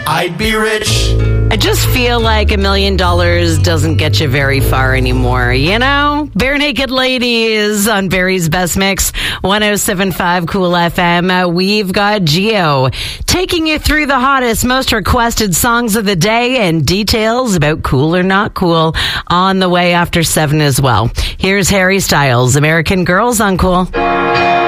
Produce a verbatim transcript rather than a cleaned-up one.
I'd be rich. I just feel like a million dollars doesn't get you very far anymore, you know? Bare Naked Ladies on Barry's Best Mix, one oh seven point five Cool F M. Uh, we've got Geo taking you through the hottest, most requested songs of the day and details about cool or not cool on the way after seven as well. Here's Harry Styles, American Girls on Cool.